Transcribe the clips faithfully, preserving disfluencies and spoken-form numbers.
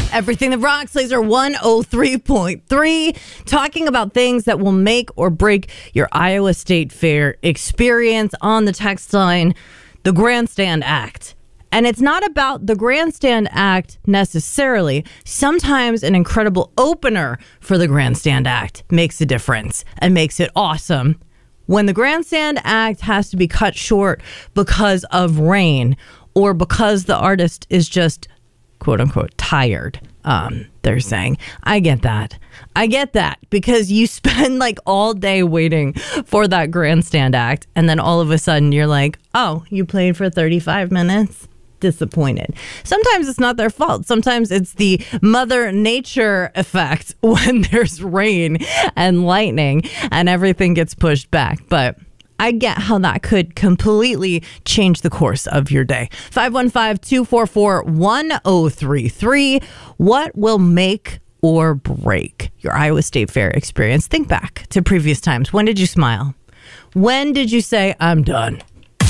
Everything that rocks, Laser one oh three point three, talking about things that will make or break your Iowa State Fair experience. On the text line, the Grandstand Act. And it's not about the Grandstand Act necessarily. Sometimes an incredible opener for the Grandstand Act makes a difference and makes it awesome. When the Grandstand Act has to be cut short because of rain or because the artist is just, quote unquote, tired, um, they're saying. I get that. I get that because you spend like all day waiting for that Grandstand Act. And then all of a sudden you're like, oh, you played for thirty-five minutes? Disappointed. Sometimes it's not their fault. Sometimes it's the Mother Nature effect when there's rain and lightning and everything gets pushed back. But I get how that could completely change the course of your day. five one five, two four four, one oh three three. What will make or break your Iowa State Fair experience? Think back to previous times. When did you smile? When did you say, I'm done?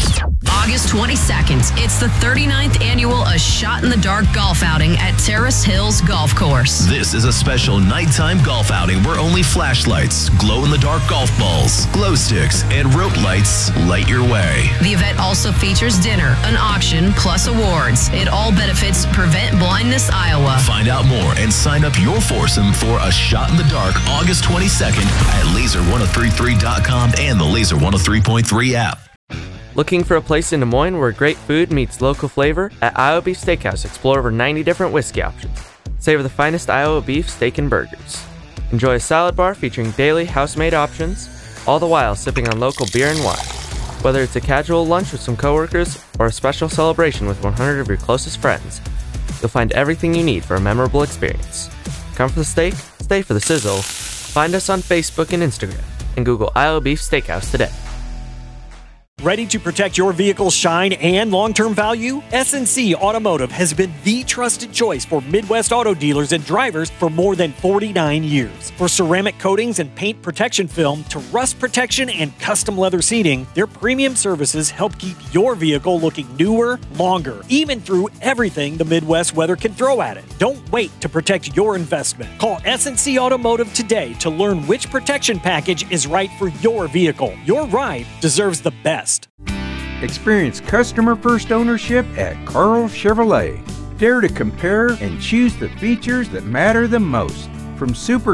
August twenty-second, it's the thirty-ninth annual A Shot in the Dark golf outing at Terrace Hills Golf Course. This is a special nighttime golf outing where only flashlights, glow-in-the-dark golf balls, glow sticks, and rope lights light your way. The event also features dinner, an auction, plus awards. It all benefits Prevent Blindness Iowa. Find out more and sign up your foursome for A Shot in the Dark August twenty-second at laser ten thirty-three dot com and the Laser one oh three point three app. Looking for a place in Des Moines where great food meets local flavor? At Iowa Beef Steakhouse, explore over ninety different whiskey options. Savor the finest Iowa beef, steak, and burgers. Enjoy a salad bar featuring daily house-made options, all the while sipping on local beer and wine. Whether it's a casual lunch with some coworkers or a special celebration with one hundred of your closest friends, you'll find everything you need for a memorable experience. Come for the steak, stay for the sizzle. Find us on Facebook and Instagram, and Google Iowa Beef Steakhouse today. Ready to protect your vehicle's shine and long-term value? S and C Automotive has been the trusted choice for Midwest auto dealers and drivers for more than forty-nine years. For ceramic coatings and paint protection film to rust protection and custom leather seating, their premium services help keep your vehicle looking newer, longer, even through everything the Midwest weather can throw at it. Don't wait to protect your investment. Call S and C Automotive today to learn which protection package is right for your vehicle. Your ride deserves the best. Experience customer-first ownership at Carl Chevrolet. Dare to compare and choose the features that matter the most. From super